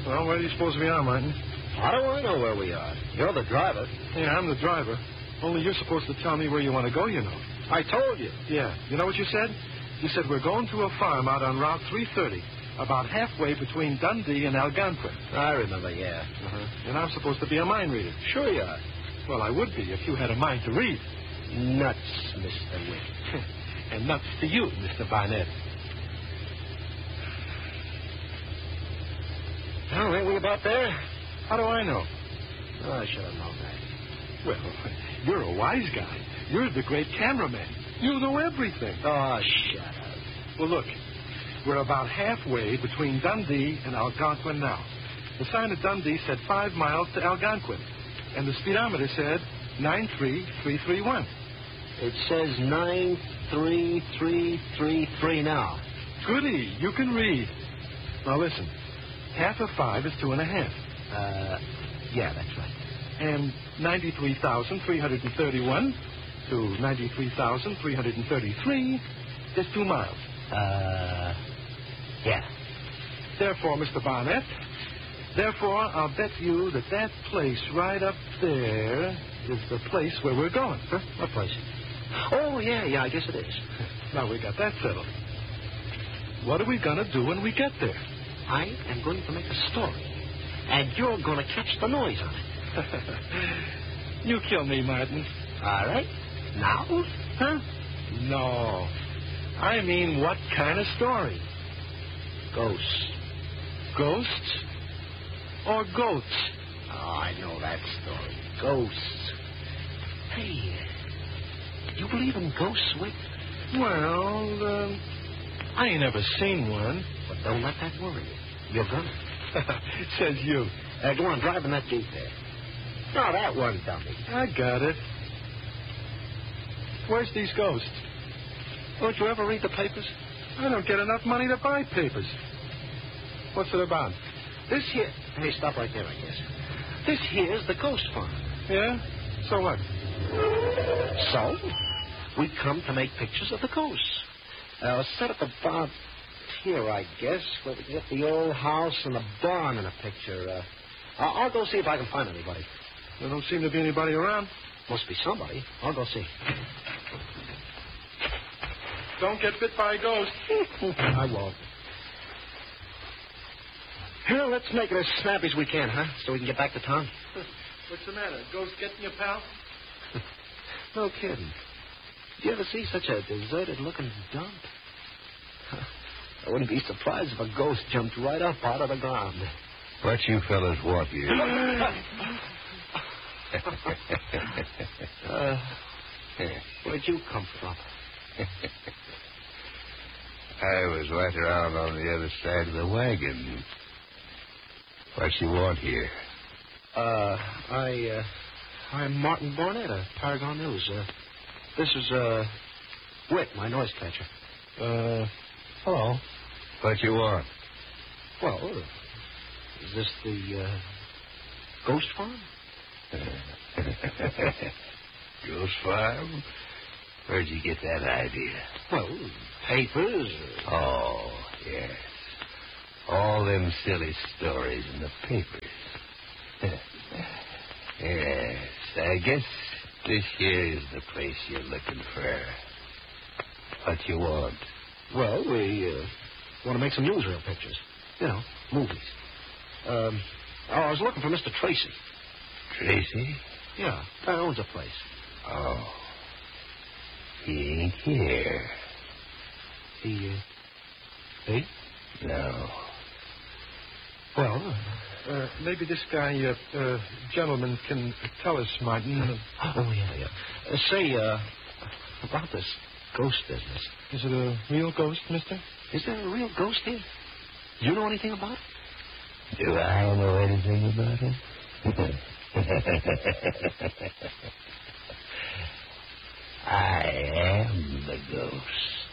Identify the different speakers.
Speaker 1: Well, where do you suppose we are, Martin?
Speaker 2: How do I know where we are? You're the driver.
Speaker 1: Yeah, I'm the driver. Only you're supposed to tell me where you want to go, you know.
Speaker 2: I told you.
Speaker 1: Yeah. You know what you said? You said we're going to a farm out on Route 330, about halfway between Dundee and Algonquin.
Speaker 2: I remember, yeah.
Speaker 1: Uh-huh. And I'm supposed to be a mind reader.
Speaker 2: Sure you are.
Speaker 1: Well, I would be if you had a mind to read.
Speaker 2: Nuts, Mr. Witt.
Speaker 1: And nuts to you, Mr. Barnett.
Speaker 2: Well, ain't we about there?
Speaker 1: How do I know?
Speaker 2: Oh, I should have known that.
Speaker 1: Well, you're a wise guy. You're the great cameraman. You know everything.
Speaker 2: Oh, shut up.
Speaker 1: Well, look, we're about halfway between Dundee and Algonquin now. The sign at Dundee said 5 miles to Algonquin, and the speedometer said 93331.
Speaker 2: It says 93333 now.
Speaker 1: Goody, you can read. Now listen, half of 5 is 2.5.
Speaker 2: Yeah, that's right.
Speaker 1: And 93,331 to 93,333 is 2 miles.
Speaker 2: Yeah.
Speaker 1: Therefore, Mr. Barnett, I'll bet you that place right up there is the place where we're going.
Speaker 2: Huh? What place? Oh, yeah, I guess it is.
Speaker 1: Now we got that settled. What are we going to do when we get there?
Speaker 2: I am going to make a story, and you're going to catch the noise on it.
Speaker 1: You kill me, Martin.
Speaker 2: All right. Now?
Speaker 1: Huh? No. I mean, what kind of story?
Speaker 2: Ghosts.
Speaker 1: Ghosts? Or goats?
Speaker 2: Oh, I know that story. Ghosts. Hey, you believe in ghosts, Wick?
Speaker 1: Well, I ain't never seen one.
Speaker 2: But don't let that worry you. You're gonna.
Speaker 1: Says you.
Speaker 2: Go on, drive in that Jeep there. No, that one, dummy.
Speaker 1: I got it. Where's these ghosts?
Speaker 2: Don't you ever read the papers?
Speaker 1: I don't get enough money to buy papers. What's it about?
Speaker 2: This here... Hey, stop right there, I guess. This here's the ghost farm.
Speaker 1: Yeah? So what?
Speaker 2: So, we come to make pictures of the ghosts. Set up about here, I guess, where we can get the old house and the barn in a picture. I'll go see if I can find anybody.
Speaker 1: There don't seem to be anybody around.
Speaker 2: Must be somebody. I'll go see.
Speaker 1: Don't get bit by a ghost.
Speaker 2: I won't. Here, let's make it as snappy as we can, huh? So we can get back to town.
Speaker 1: What's the matter? Ghost getting you, pal?
Speaker 2: No kidding. Did you ever see such a deserted-looking dump? I wouldn't be surprised if a ghost jumped right up out of the ground.
Speaker 3: What you fellas want here?
Speaker 2: Where'd you come from?
Speaker 3: I was right around on the other side of the wagon. What you want here?
Speaker 2: I'm Martin Barnett of Paragon News. This is, Witt, my noise catcher.
Speaker 1: Hello.
Speaker 3: What you want?
Speaker 2: Well, is this the, ghost farm?
Speaker 3: Ghost farm? Where'd you get that idea?
Speaker 2: Well, papers.
Speaker 3: Oh, yes. All them silly stories in the papers. Yes, I guess this here is the place you're looking for. What you want?
Speaker 2: Well, we want to make some newsreel pictures. You know, movies. I was looking for Mr. Tracy.
Speaker 3: Tracy?
Speaker 2: Yeah, guy owns a place.
Speaker 3: Oh. He ain't here.
Speaker 2: He?
Speaker 3: No.
Speaker 1: Well, maybe this guy, gentleman, can tell us, Martin.
Speaker 2: Oh, yeah. Say, about this ghost business.
Speaker 1: Is it a real ghost, mister?
Speaker 2: Is there a real ghost here? Do you know anything about it?
Speaker 3: Do I know anything about it? I am the ghost.